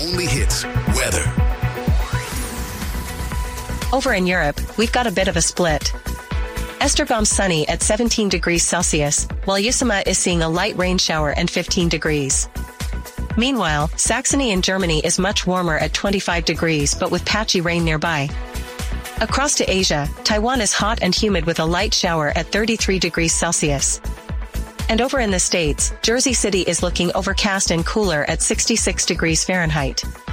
only hits, weather. Over in Europe, we've got a bit of a split. Esztergom sunny at 17 degrees Celsius, while Usama is seeing a light rain shower and 15 degrees. Meanwhile, Saxony in Germany is much warmer at 25 degrees but with patchy rain nearby. Across to Asia, Taiwan is hot and humid with a light shower at 33 degrees Celsius. And over in the States, Jersey City is looking overcast and cooler at 66 degrees Fahrenheit.